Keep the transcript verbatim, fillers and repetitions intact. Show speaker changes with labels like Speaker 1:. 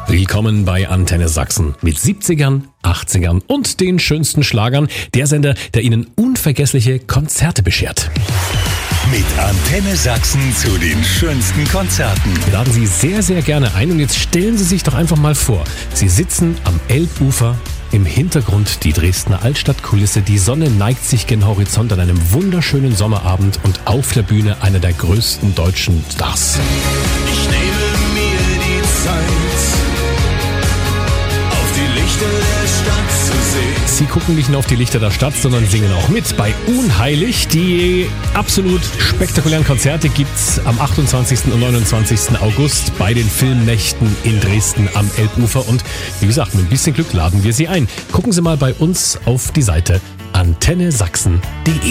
Speaker 1: Willkommen bei Antenne Sachsen mit siebzigern, achtzigern und den schönsten Schlagern. Der Sender, der Ihnen unvergessliche Konzerte beschert.
Speaker 2: Mit Antenne Sachsen zu den schönsten Konzerten.
Speaker 1: Wir laden Sie sehr, sehr gerne ein und jetzt stellen Sie sich doch einfach mal vor, Sie sitzen am Elbufer, im Hintergrund die Dresdner Altstadtkulisse, die Sonne neigt sich gen Horizont an einem wunderschönen Sommerabend und auf der Bühne einer der größten deutschen Stars.
Speaker 3: Ich nehme mir die Zeit, auf die Lichter der Stadt zu sehen.
Speaker 1: Sie gucken nicht nur auf die Lichter der Stadt, sondern singen auch mit bei Unheilig. Die absolut spektakulären Konzerte gibt's am achtundzwanzigsten und neunundzwanzigsten August bei den Filmnächten in Dresden am Elbufer. Und wie gesagt, mit ein bisschen Glück laden wir Sie ein. Gucken Sie mal bei uns auf die Seite antenne sachsen punkt de.